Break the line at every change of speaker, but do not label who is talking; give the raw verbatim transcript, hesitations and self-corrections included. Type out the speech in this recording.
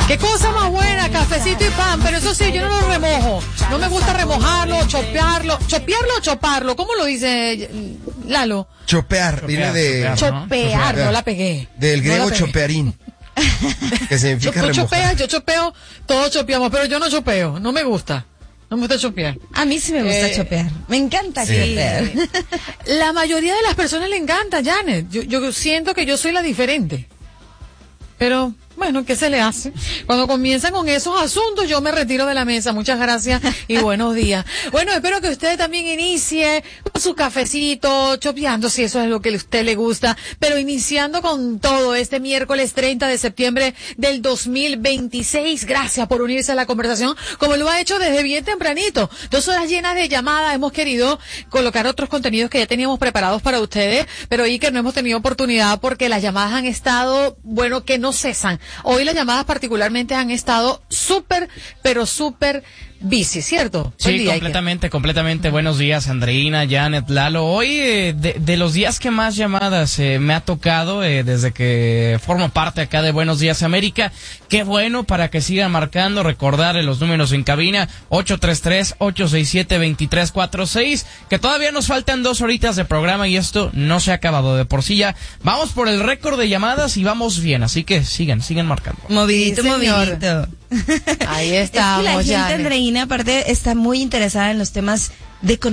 Qué cosa más buena, cafecito y pan, pero eso sí, yo no lo remojo. No me gusta remojarlo, chopearlo. ¿Chopearlo o choparlo? ¿Cómo lo dice Lalo?
Chopear,
Chopear,
viene de...
chopear,
Chopear, no, no la pegué.
Del griego
no pegué.
chopearín. Que significa
Tú
remojar.
chopeas, yo chopeo, todos chopeamos, pero yo no chopeo, no me gusta. No me gusta chopear.
A mí sí me gusta
Eh,
chopear. Me encanta
sí.
chopear.
La mayoría de las personas le encanta, Janet. Yo, yo siento que yo soy la diferente. Pero, bueno, ¿qué se le hace? Cuando comienzan con esos asuntos, yo me retiro de la mesa. Muchas gracias y buenos días. Bueno, espero que usted también inicie con su cafecito, chopeando, si eso es lo que a usted le gusta, pero iniciando con todo este miércoles treinta de septiembre del dos mil veintiséis. Gracias por unirse a la conversación, como lo ha hecho desde bien tempranito. Dos horas llenas de llamadas. Hemos querido colocar otros contenidos que ya teníamos preparados para ustedes, pero hoy que no hemos tenido oportunidad porque las llamadas han estado, bueno, que no cesan. Hoy las llamadas particularmente han estado súper, pero súper busy, ¿cierto? Buen
Sí,
día,
completamente, completamente. Buenos días, Andreina, Janet, Lalo. Hoy, eh, de, de los días que más llamadas eh, me ha tocado eh, desde que formo parte acá de Buenos Días América. Qué bueno para que sigan marcando, recordar eh, los números en cabina, ocho tres tres, ocho seis siete, dos tres cuatro seis, que todavía nos faltan dos horitas de programa y esto no se ha acabado de por sí ya. Vamos por el récord de llamadas y vamos bien, así que sigan, sigan marcando.
Movidito,
Sí, señor.
movidito.
Ahí
Es que
estamos,
la gente,
Janet.
Andreina, aparte, está muy interesada en los temas de